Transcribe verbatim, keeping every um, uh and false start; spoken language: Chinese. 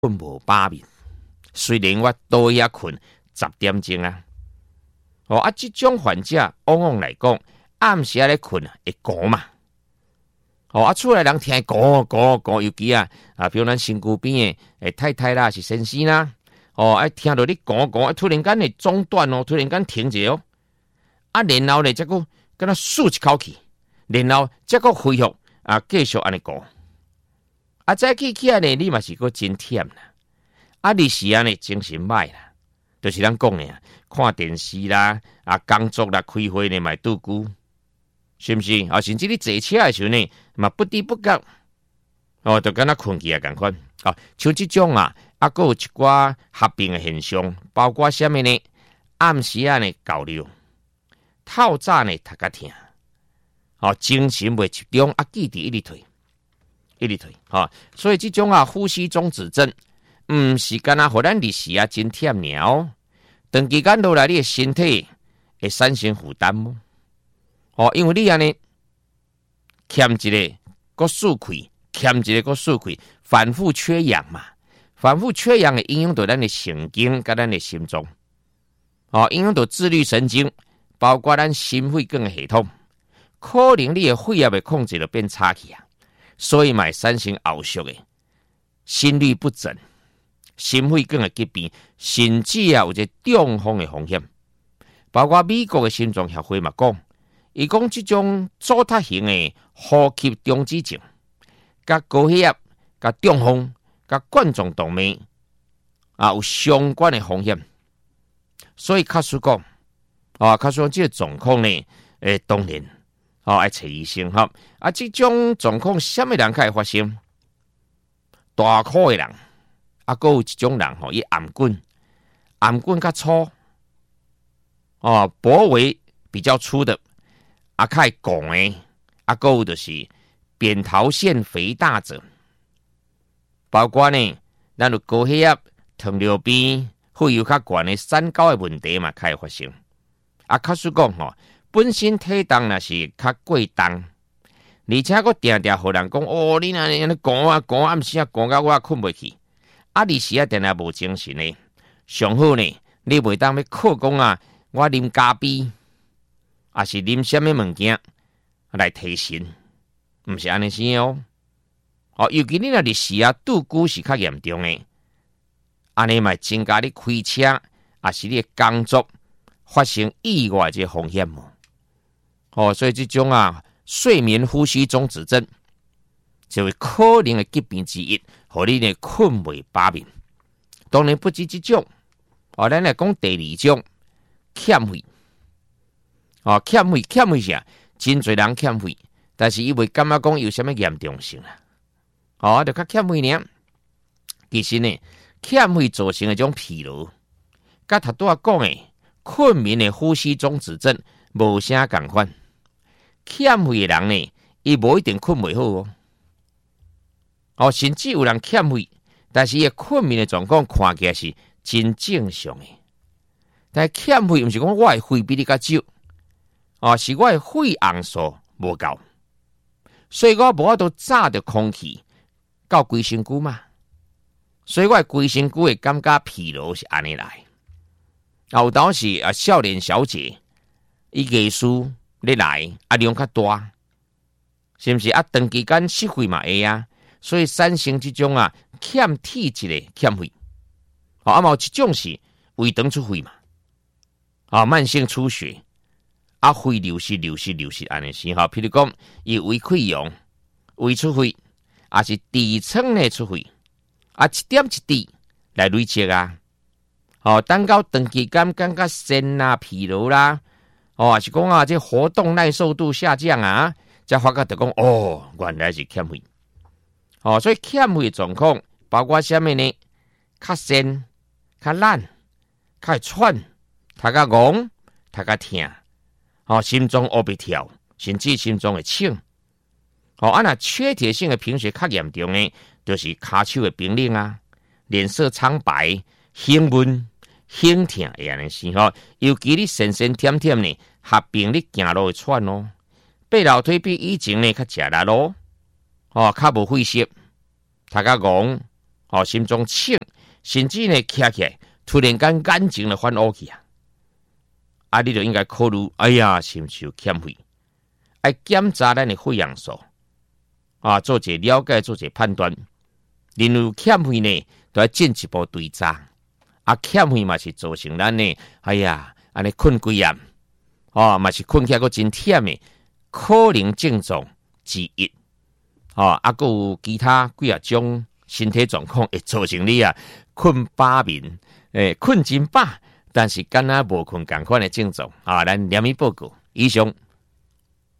困无把面。虽然我倒遐困十点钟啊，哦啊，这种患者往往来讲，暗时咧困啊会讲嘛。哦啊，厝内人听讲讲讲，尤其啊啊，比如咱身躯边诶诶太太啦，是先生啦，哦啊，听到你讲讲，突然间会中断哦，突然间停者哦，啊，然后咧，再个跟他舒一口气，然后再个恢复啊，继续安尼讲。啊，再起起来呢，你嘛是个真忝啦。啊，你是安尼精神歹啦，就是咱讲的啊，看电视啦，啊，工作啦，开会呢，嘛拄久，是不是？啊，甚至你坐车的时候呢，嘛不知不觉，哦，就敢若困去啊，共款。哦，像这种啊，啊，还有一寡合并的现象，包括什么呢？暗时啊呢交流，透早呢读甲听，哦，精神袂集中，啊，记忆一直退。一直退，哈、哦，所以这种啊呼吸中止症，唔是干那互咱日时啊真忝了，长期间落来，你的身体会产生负担哦。哦，因为你安尼欠一个个输气，欠一个个输气，反复缺氧嘛，反复缺氧会影响到咱的神经甲咱的心脏，哦，影响到自律神经，包括咱心肺管的系统，可能你的血压被控制了变差去啊。所以买产生后续的心律不整、心肺管的疾病，甚至啊有一个中风的风险。包括美国的心脏协会嘛讲，伊讲这种阻塞型的呼吸中止症、甲高血压、甲中风、甲冠状动脉啊有相关的风险。所以卡实讲，啊，卡实讲这个状况呢，诶，当然。哦，爱找医生哈。啊，这种状况什么人会发生？大块的人，啊，还有一种人吼，伊颔管，颔管较粗，哦，脖围比较粗的，啊，较会讲的，啊，还有就是扁桃腺肥大者，包括呢，咱有高血压、糖尿病、血油较悬的三高的问题嘛，较会发生。啊，卡实讲吼。本身体重若是较过重，而且佫定定互人讲哦，你安尼安尼讲啊讲暗时啊讲到我困袂去，啊你时啊定定无精神呢，上好呢，你袂当要靠讲啊，我啉咖啡，啊是啉什么物件来提神，毋是安尼先哦。哦，尤其你若日时啊拄久是较严重的，安尼嘛增加你开车，啊是你的工作发生意外这风险哦。哦，所以这种啊睡眠呼吸中止症，就会可能的疾病之一，互你呢困袂把面。当然不止这种，哦，咱来讲第二种欠肺。哦，欠肺欠肺啥？真侪人欠肺，但是伊袂感觉讲有什么严重性啦。哦，就较欠肺呢。其实呢，欠肺造成的这种疲劳，甲头拄仔讲的困眠的呼吸中止症无啥共款。欠肺的人呢，伊无一定困袂好哦。哦，甚至有人欠肺，但是伊困眠的状况看起来是真正常的。但是欠肺毋是讲我的肺比你较少，哦，是我的肺红素无够，所以我无法度炸着空气到规身躯嘛。所以我的规身躯会感觉疲劳是安尼来。啊，有当时啊，少年小姐，伊艺术。你来啊量较大，是毋是啊？长期间失血嘛会啊，所以产生这种啊欠体质的欠肺。哦，啊嘛有一种是胃肠出血嘛，啊慢性出血，啊肺流失流失流失安尼是哈。譬如讲，伊胃溃疡、胃出血，啊是底层的出血，啊一点一滴来累积啊。哦，等到长期间感觉身啊疲劳啦。哦，是讲啊，这活动耐受度下降啊，才发觉就讲哦，原来是欠肺。哦，所以欠肺的状况包括什么呢？较酸、较懒、较喘、头较戆、头较痛，哦，心脏黑白跳，甚至心脏会呛。哦，啊那缺铁性的贫血较严重的，就是骹手的冰冷啊，脸色苍白、胸闷、胸痛会安尼是吼。尤其你神神忝忝呢。合并你行路会喘哦，爬楼梯比以前呢较吃力咯，哦，较无费息，头较戆， 哦，心中醒，甚至呢起起来，突然间眼睛就翻乌去啊！啊，你就应该考虑，哎呀，是毋是有欠肺？爱检查咱的血氧素啊，做一了解，做一判断。因为欠肺呢，都要进一步追查。啊，欠肺嘛是造成咱呢，哎呀，安尼困几夜，哦，嘛是困起来个真忝的，可能症状之一。哦，啊，还有其他几啊种身体状况会造成你啊困饱眠，诶，困真饱，但是敢若无困共款的症状啊，咱连伊报告。以上